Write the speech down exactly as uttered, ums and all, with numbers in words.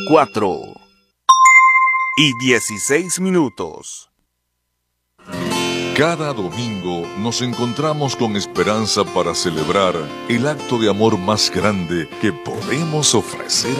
cuatro y dieciséis minutos. Cada domingo nos encontramos con esperanza para celebrar el acto de amor más grande que podemos ofrecer